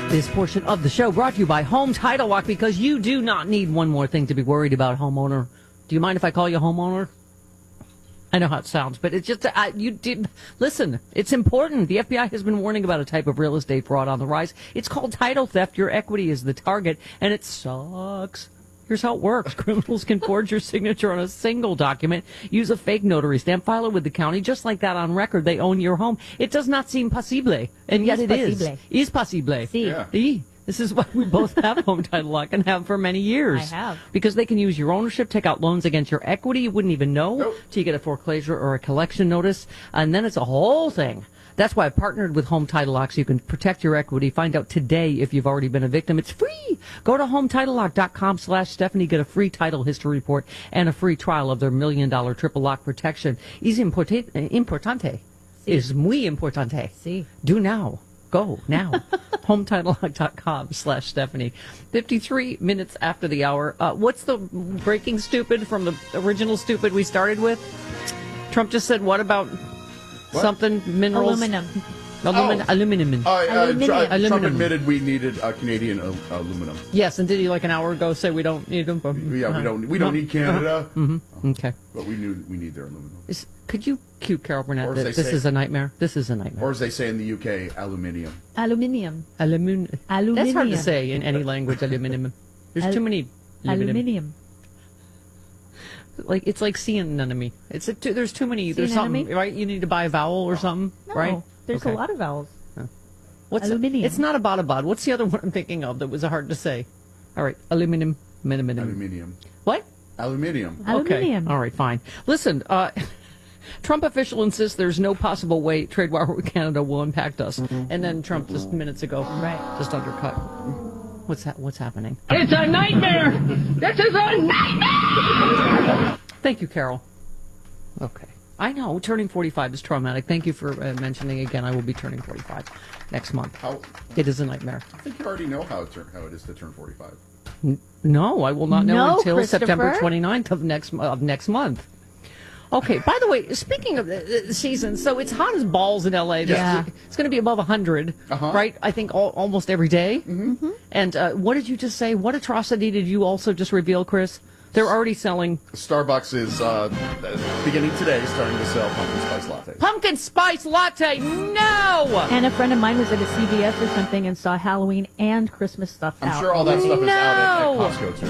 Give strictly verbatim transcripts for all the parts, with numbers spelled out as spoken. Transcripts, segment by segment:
This portion of the show brought to you by Home Title Lock, because you do not need one more thing to be worried about, homeowner. Do you mind if I call you homeowner? I know how it sounds, but it's just, I, you did, listen, it's important. The F B I has been warning about a type of real estate fraud on the rise. It's called title theft. Your equity is the target, and it sucks. Here's how it works. Criminals can forge your signature on a single document, use a fake notary stamp, file it with the county, just like that on record. They own your home. It does not seem possible, and yet it is. Is possible. Sí. Yeah. Sí. This is why we both have Home Title Lock and have for many years. I have. Because they can use your ownership, take out loans against your equity you wouldn't even know Nope. till you get a foreclosure or a collection notice, and then it's a whole thing. That's why I partnered with Home Title Lock, so you can protect your equity. Find out today if you've already been a victim. It's free. Go to home title lock dot com slash Stephanie. Get a free title history report and a free trial of their million dollar triple lock protection. Es importante. importante. Sí. Es muy importante. Sí. Do now. Go now. home title lock dot com slash Stephanie. fifty-three minutes after the hour. Uh, what's the breaking stupid from the original stupid we started with? Trump just said what about What? something minerals? Aluminum. Alumin- Oh. Aluminum. Uh, uh, Aluminium. Tr- Trump Aluminum. admitted we needed uh, Canadian uh, aluminum. Yes, and did he like an hour ago say we don't need them? Yeah, we don't. We don't need Canada, Mm-hmm. Okay. but we knew we need their aluminum. Is, could you cue Carol Burnett Or as that they this say- is a nightmare? This is a nightmare. Or as they say in the U K, aluminium. Aluminium. Alumin- Aluminium. That's hard to say in any language, aluminum. There's Al- too many aluminum. Aluminium. Like it's like sea anemone. It's a too, there's too many. Sea There's something anemone? right. You need to buy a vowel or something, No, right? there's Okay. a lot of vowels. What's Aluminium. It's not a bodabod. What's the other one I'm thinking of that was hard to say? All right, aluminum, minimum. Aluminium. What? Aluminium. Aluminium. Okay. All right, fine. Listen, uh, Trump official insists there's no possible way trade war with Canada will impact us, and then Trump just minutes ago, Right. just undercut. What's that? What's happening? It's a nightmare! This is a nightmare! Thank you, Carol. Okay. I know, turning forty-five is traumatic. Thank you for uh, mentioning again. I will be turning forty-five next month. How? It is a nightmare. I think you already know how it, turn, how it is to turn forty-five. No, I will not know No, until Christopher. September twenty-ninth of next of next month. Okay. By the way, speaking of the, the season, so it's hot as balls in L A. This- Yeah. It's going to be above one hundred, Uh-huh. right? I think all, almost every day. Mm-hmm. And uh, what did you just say? What atrocity did you also just reveal, Chris? They're already selling Starbucks is uh, beginning today, starting to sell pumpkin spice lattes. pumpkin spice latte. No. And a friend of mine was at a C V S or something and saw Halloween and Christmas stuff I'm out. sure all that stuff is out at, No. at Costco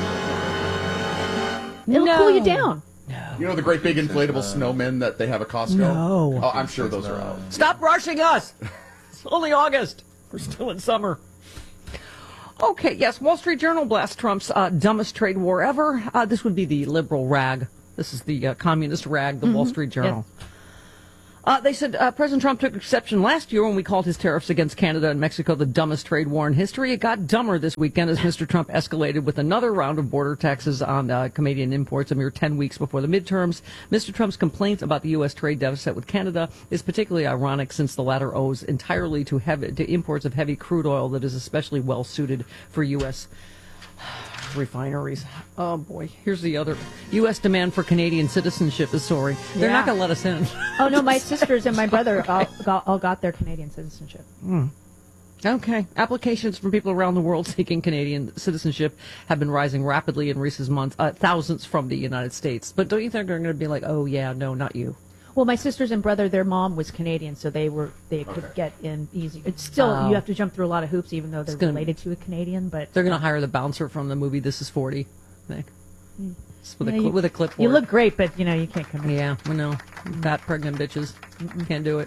too. It'll No. cool you down. You know the great big inflatable snowmen that they have at Costco? No. Oh, I'm sure those are out. Stop rushing us. It's only August. We're still in summer. Okay, yes, Wall Street Journal blasts Trump's uh, dumbest trade war ever. Uh, this would be the liberal rag. This is the uh, communist rag, the Wall Street Journal. Uh, they said uh, President Trump took exception last year when we called his tariffs against Canada and Mexico the dumbest trade war in history. It got dumber this weekend as Mister Trump escalated with another round of border taxes on uh, Canadian imports a mere ten weeks before the midterms. Mister Trump's complaints about the U S trade deficit with Canada is particularly ironic since the latter owes entirely to, heavy, to imports of heavy crude oil that is especially well suited for U S refineries. Oh boy, here's the other. U S demand for Canadian citizenship is soaring. They're Yeah. not going to let us in. Oh, no, my sisters and my brother all got, all got their Canadian citizenship. Okay. Applications from people around the world seeking Canadian citizenship have been rising rapidly in recent months, uh, thousands from the United States. But don't you think they're going to be like, oh, yeah, no, not you? Well, my sisters and brother, their mom was Canadian, so they were they could Okay. get in easy. It's still, Oh. you have to jump through a lot of hoops, even though they're gonna- related to a Canadian, but They're going to hire the bouncer from the movie This Is forty, I think. Just with, Yeah, a, cl- you- with a clipboard. you look great, but, you know, you can't come in. Yeah, I know. Fat, pregnant bitches. Can't do it.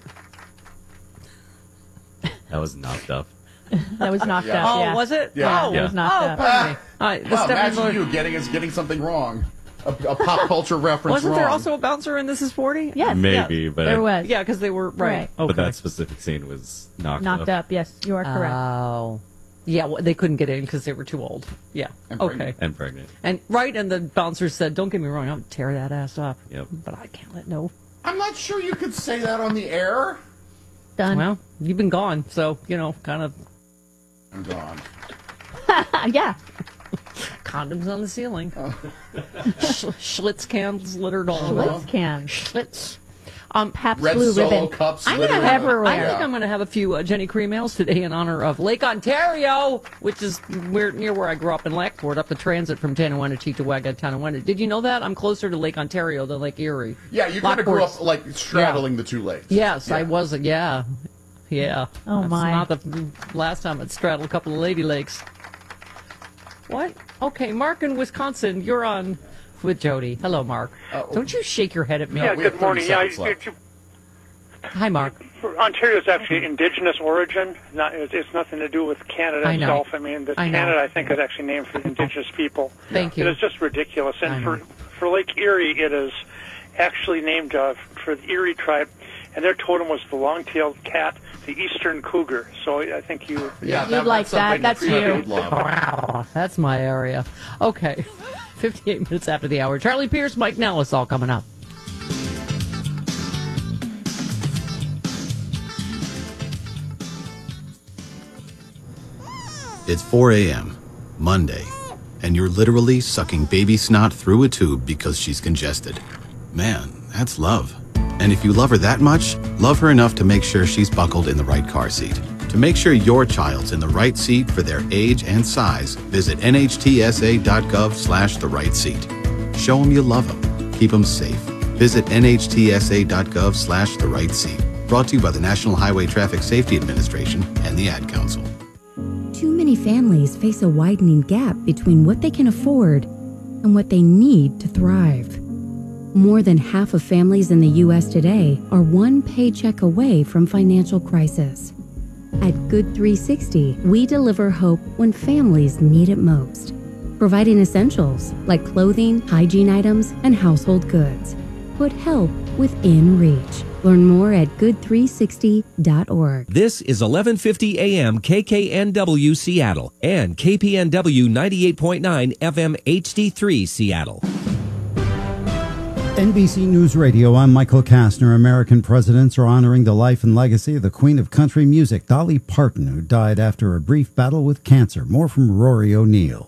That was knocked up. That was knocked Yeah. up, Oh, yeah. was it? Yeah. Oh, That was knocked oh, up. pardon me. All right, the Wow, Stephanie imagine Miller- you getting us getting something wrong. A, a pop culture reference Wasn't wrong. there also a bouncer in This Is forty? Yes, Maybe, yeah, but there was. Yeah, because they were, right. Right. Okay. but that specific scene was knocked, Knocked up, yes, you are correct. Oh. Yeah, well, they couldn't get in because they were too old. Yeah. And Okay. pregnant. and pregnant. And right, and the bouncer said, "Don't get me wrong, I'll tear that ass up." Yep. But I can't let no. I'm not sure you could say that on the air. Done. Well, you've been gone, so you know, kind of I'm gone. Uh, yeah. condoms on the ceiling, Sch- Schlitz cans littered all over. Schlitz can. Schlitz. Pabst Red Blue Solo Ribbon. cups. I'm littering gonna have the- everywhere. I think Yeah. I'm going to have a few uh, Jenny Cream ales today in honor of Lake Ontario, which is where, near where I grew up in Lackport, up the transit from Tanawanachi to Wagatanawanda. Did you know that? I'm closer to Lake Ontario than Lake Erie. Yeah, you kind of grew Lockport's- up like straddling the two lakes. Yes, I Yeah. was. Yeah, yeah. Oh, That's my. Not the last time I'd straddled a couple of lady lakes. What? Okay, Mark in Wisconsin, you're on with Jody. Hello, Mark. Uh, Don't you shake your head at me. No, Yeah, we have good morning. thirty Yeah, seconds left. it- Hi, Mark. it- Ontario is actually indigenous origin. Not, it's, it's nothing to do with Canada I know. itself. I mean, the I know. Canada, I think, is actually named for the indigenous people. Thank It you. is just ridiculous. I And know. for for Lake Erie, it is actually named uh, for the Erie tribe, and their totem was the long-tailed cat, the eastern cougar. So I think you. Yeah, You'd like that. something That's Frida you. would love. Wow, that's my area. Okay, fifty-eight minutes after the hour. Charlie Pierce, Mike Nellis, all coming up. It's four a.m., Monday, and you're literally sucking baby snot through a tube because she's congested. Man, that's love. And if you love her that much, love her enough to make sure she's buckled in the right car seat. To make sure your child's in the right seat for their age and size, visit nhtsa.gov slash the right seat. Show them you love them. Keep them safe. Visit nhtsa.gov slash the right seat. Brought to you by the National Highway Traffic Safety Administration and the Ad Council. Too many families face a widening gap between what they can afford and what they need to thrive. More than half of families in the U S today are one paycheck away from financial crisis. At Good three sixty, we deliver hope when families need it most, providing essentials like clothing, hygiene items, and household goods. Put help within reach. Learn more at good three sixty dot org. This is eleven fifty A M K K N W Seattle and K P N W ninety-eight point nine F M H D three Seattle. N B C News Radio, I'm Michael Kastner. American presidents are honoring the life and legacy of the Queen of Country Music, Dolly Parton, who died after a brief battle with cancer. More from Rory O'Neill.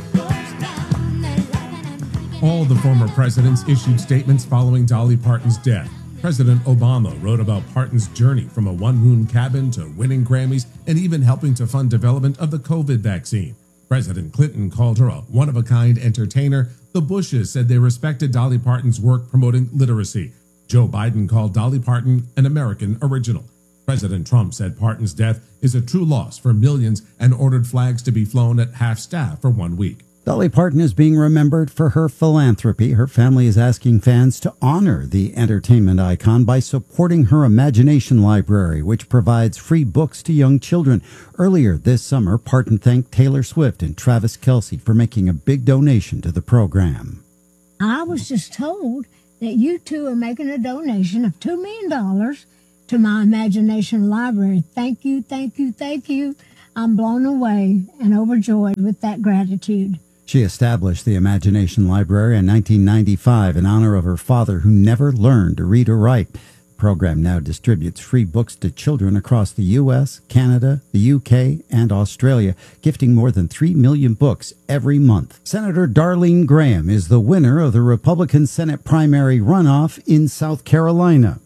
All the former presidents issued statements following Dolly Parton's death. President Obama wrote about Parton's journey from a one-room cabin to winning Grammys and even helping to fund development of the COVID vaccine. President Clinton called her a one-of-a-kind entertainer. The Bushes said they respected Dolly Parton's work promoting literacy. Joe Biden called Dolly Parton an American original. President Trump said Parton's death is a true loss for millions and ordered flags to be flown at half-staff for one week. Dolly Parton is being remembered for her philanthropy. Her family is asking fans to honor the entertainment icon by supporting her Imagination Library, which provides free books to young children. Earlier this summer, Parton thanked Taylor Swift and Travis Kelce for making a big donation to the program. I was just told that you two are making a donation of two million dollars to my Imagination Library. Thank you, thank you, thank you. I'm blown away and overjoyed with that gratitude. She established the Imagination Library in nineteen ninety-five in honor of her father, who never learned to read or write. The program now distributes free books to children across the U S, Canada, the U K, and Australia, gifting more than three million books every month. Senator Darlene Graham is the winner of the Republican Senate primary runoff in South Carolina.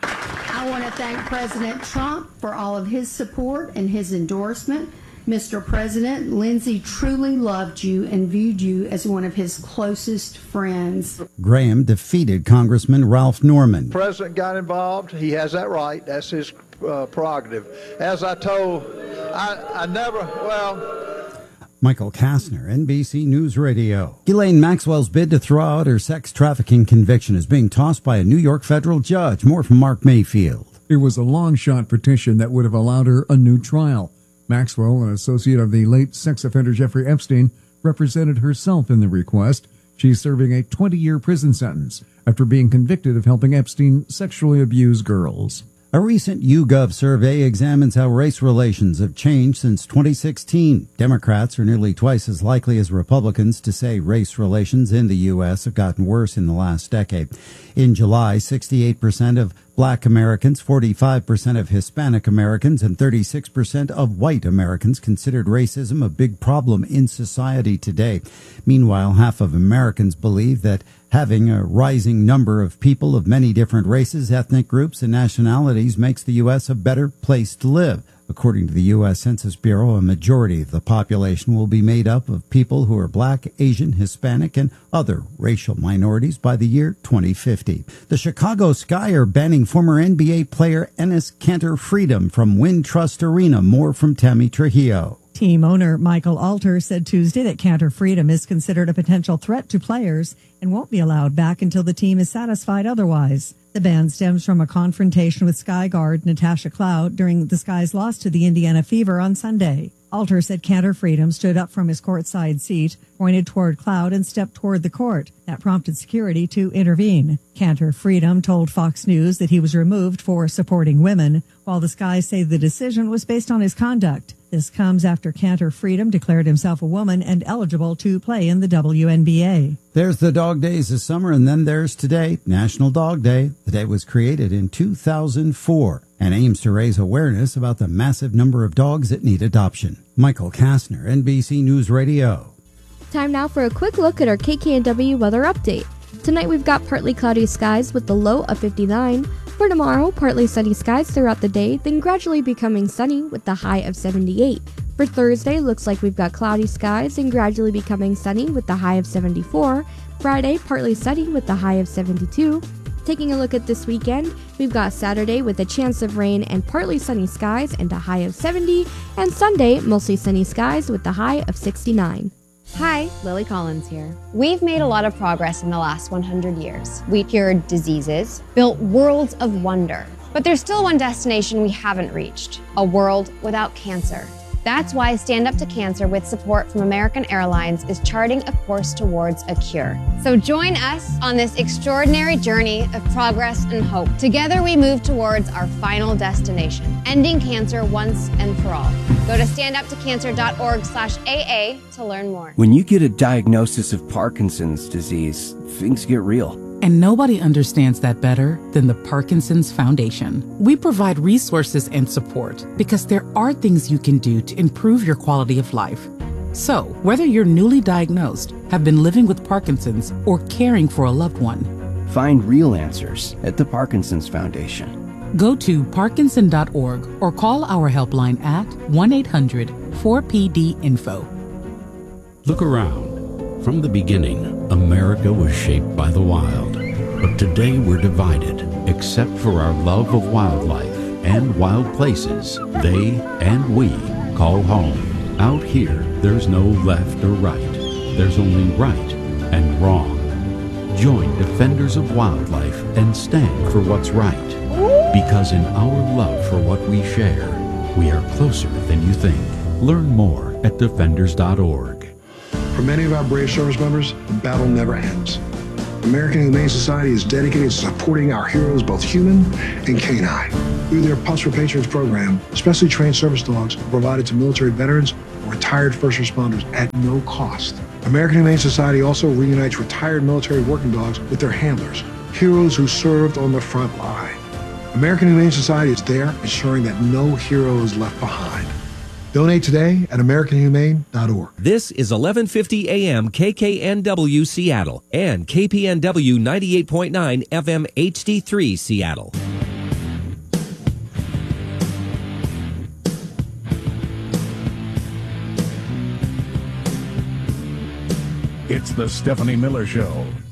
I want to thank President Trump for all of his support and his endorsement. Mister President, Lindsay truly loved you and viewed you as one of his closest friends. Graham defeated Congressman Ralph Norman. The president got involved. He has that right. That's his uh, prerogative. As I told, I, I never, well... Michael Kastner, N B C News Radio. Ghislaine Maxwell's bid to throw out her sex trafficking conviction is being tossed by a New York federal judge. More from Mark Mayfield. It was a long-shot petition that would have allowed her a new trial. Maxwell, an associate of the late sex offender Jeffrey Epstein, represented herself in the request. She's serving a twenty-year prison sentence after being convicted of helping Epstein sexually abuse girls. A recent YouGov survey examines how race relations have changed since twenty sixteen. Democrats are nearly twice as likely as Republicans to say race relations in the U S have gotten worse in the last decade. In July, sixty-eight percent of Black Americans, forty-five percent of Hispanic Americans, and thirty-six percent of white Americans considered racism a big problem in society today. Meanwhile, half of Americans believe that having a rising number of people of many different races, ethnic groups, and nationalities makes the U S a better place to live. According to the U S Census Bureau, a majority of the population will be made up of people who are Black, Asian, Hispanic, and other racial minorities by the year twenty fifty. The Chicago Sky are banning former N B A player Enes Kanter Freedom from Wintrust Arena. More from Tammy Trujillo. Team owner Michael Alter said Tuesday that Kanter Freedom is considered a potential threat to players and won't be allowed back until the team is satisfied otherwise. The ban stems from a confrontation with Sky guard Natasha Cloud during the Sky's loss to the Indiana Fever on Sunday. Alter said Kanter Freedom stood up from his courtside seat, pointed toward Cloud, and stepped toward the court. That prompted security to intervene. Kanter Freedom told Fox News that he was removed for supporting women, while the Skies say the decision was based on his conduct. This comes after Kanter Freedom declared himself a woman and eligible to play in the W N B A. There's the dog days of summer, and then there's today, National Dog Day. The day was created in two thousand four and aims to raise awareness about the massive number of dogs that need adoption. Michael Kastner, N B C News Radio. Time now for a quick look at our K K N W weather update. Tonight we've got partly cloudy skies with the low of fifty-nine. For tomorrow, partly sunny skies throughout the day, then gradually becoming sunny with the high of seventy-eight. For Thursday, looks like we've got cloudy skies and gradually becoming sunny with the high of seventy-four. Friday, partly sunny with the high of seventy-two. Taking a look at this weekend, we've got Saturday with a chance of rain and partly sunny skies and a high of seventy, and Sunday, mostly sunny skies with the high of sixty-nine. Hi, Lily Collins here. We've made a lot of progress in the last one hundred years. We cured diseases, built worlds of wonder. But there's still one destination we haven't reached, a world without cancer. That's why Stand Up to Cancer, with support from American Airlines, is charting a course towards a cure. So join us on this extraordinary journey of progress and hope. Together we move towards our final destination, ending cancer once and for all. Go to standuptocancer.org slash AA to learn more. When you get a diagnosis of Parkinson's disease, things get real. And nobody understands that better than the Parkinson's Foundation. We provide resources and support because there are things you can do to improve your quality of life. So, whether you're newly diagnosed, have been living with Parkinson's, or caring for a loved one, find real answers at the Parkinson's Foundation. Go to parkinson dot org or call our helpline at one eight hundred four P D info. Look around. From the beginning, America was shaped by the wild. But today we're divided, except for our love of wildlife and wild places they and we call home. Out here, there's no left or right. There's only right and wrong. Join Defenders of Wildlife and stand for what's right. Because in our love for what we share, we are closer than you think. Learn more at defenders dot org. For many of our brave service members, the battle never ends. American Humane Society is dedicated to supporting our heroes, both human and canine. Through their Pups for Patriots program, specially trained service dogs are provided to military veterans or retired first responders at no cost. American Humane Society also reunites retired military working dogs with their handlers, heroes who served on the front line. American Humane Society is there ensuring that no hero is left behind. Donate today at american humane dot org. This is eleven fifty A M K K N W Seattle and K P N W ninety-eight point nine F M H D three Seattle. It's the Stephanie Miller Show.